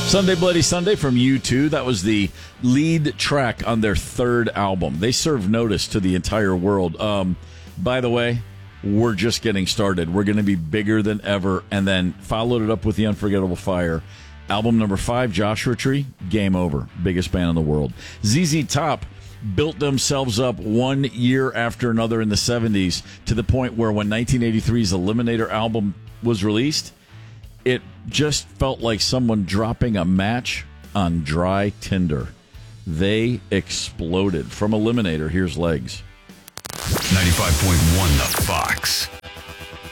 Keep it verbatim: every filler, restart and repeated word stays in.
Sunday Bloody Sunday from U two. That was the lead track on their third album. They served notice to the entire world. Um, by the way, we're just getting started. We're going to be bigger than ever. And then followed it up with The Unforgettable Fire. Album number five, Joshua Tree, game over. Biggest band in the world. Z Z Top built themselves up one year after another in the seventies to the point where when nineteen eighty-three's Eliminator album was released, it just felt like someone dropping a match on dry tinder. They exploded. From Eliminator, here's Legs. ninety-five point one The Fox.